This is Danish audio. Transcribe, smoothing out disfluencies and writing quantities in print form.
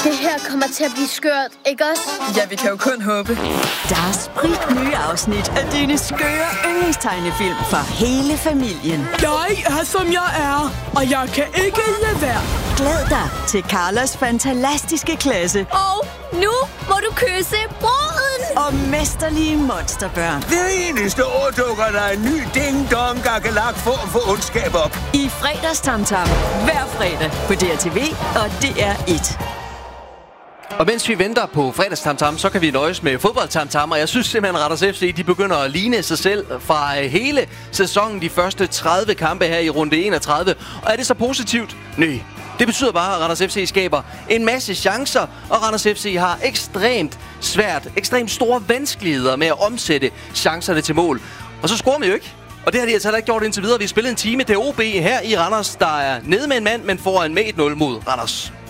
Det her kommer til at blive skørt, ikke også? Ja, vi kan jo kun håbe. Der er spritnye afsnit af dine skøre yndlingstegnefilm for hele familien. Jeg er, som jeg er, og jeg kan ikke lade være. Glæd dig til Carlos fantastiske klasse Og nu må du kysse bruden! og mesterlige monsterbørn. Hver eneste år dukker der en ny ding-dong gakkelak form for ondskab op. I fredagstamtam hver fredag på DRTV og DR1. Og mens vi venter på fredagstamtam, så kan vi nøjes med fodboldtamtam. Og jeg synes simpelthen, Randers FC de begynder at ligne sig selv fra hele sæsonen. De første 30 kampe her i runde 31. Og er det så positivt? Nej. Det betyder bare, at Randers FC skaber en masse chancer. Og Randers FC har ekstremt store vanskeligheder med at omsætte chancerne til mål. Og så scorer man jo ikke. Og det har de altså ikke gjort indtil videre. Vi har spillet en time til OB her i Randers, der er nede med en mand, men foran med 1-0 mod Randers.